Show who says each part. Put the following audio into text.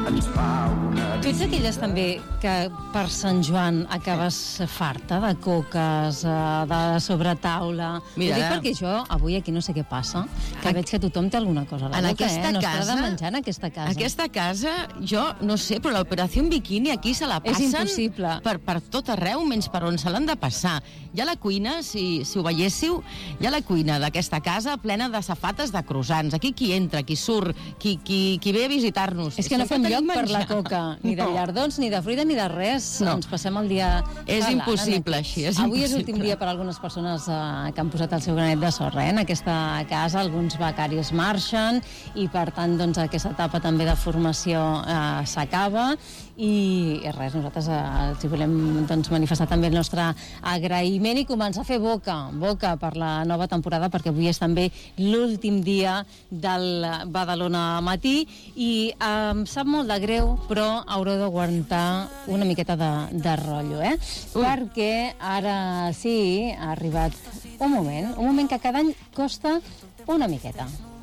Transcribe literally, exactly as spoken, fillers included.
Speaker 1: ens fa una...
Speaker 2: Tu ets d'aquelles també que per Sant Joan acabes farta de coques, eh, de sobretaula.
Speaker 3: Mira,
Speaker 2: ho dic perquè jo avui aquí no sé què passa, que
Speaker 3: en,
Speaker 2: veig que tothom té alguna cosa a la
Speaker 3: en
Speaker 2: boca,
Speaker 3: aquesta
Speaker 2: eh? No
Speaker 3: casa,
Speaker 2: es de menjar en aquesta casa.
Speaker 3: Aquesta casa, jo no sé, però l'operació Bikini aquí se la passen...
Speaker 2: És impossible.
Speaker 3: Per, per tot arreu, menys per on se l'han de passar. Hi ha la cuina, si, si ho veiéssiu, hi ha la cuina d'aquesta casa plena de safates de croissants. Aquí qui entra, qui surt, qui, qui, qui ve a visitar-nos.
Speaker 2: És que no fem
Speaker 3: Sempre
Speaker 2: lloc
Speaker 3: tenim
Speaker 2: per la
Speaker 3: menjar.
Speaker 2: coca, ni de
Speaker 3: No.
Speaker 2: llardons, ni de fruita, ni de res.
Speaker 3: No.
Speaker 2: Ens passem el dia...
Speaker 3: És
Speaker 2: calant,
Speaker 3: impossible,
Speaker 2: eh?
Speaker 3: així, és
Speaker 2: Avui és
Speaker 3: impossible.
Speaker 2: l'últim dia per a algunes persones eh, que han posat el seu granet de sorra, eh? En aquesta casa alguns becaris marxen i, per tant, doncs, aquesta etapa també de formació eh, s'acaba i, i res, nosaltres eh, els hi volem doncs, manifestar també el nostre agraïment i començar a fer boca, boca per la nova temporada, perquè avui és també l'últim dia del Badalona Matí i eh, em sap molt de greu, però haureu d'aguantar una miqueta de, de rotllo, eh? Ui. Perquè ara sí, ha arribat un moment, un moment que cada any costa una miqueta.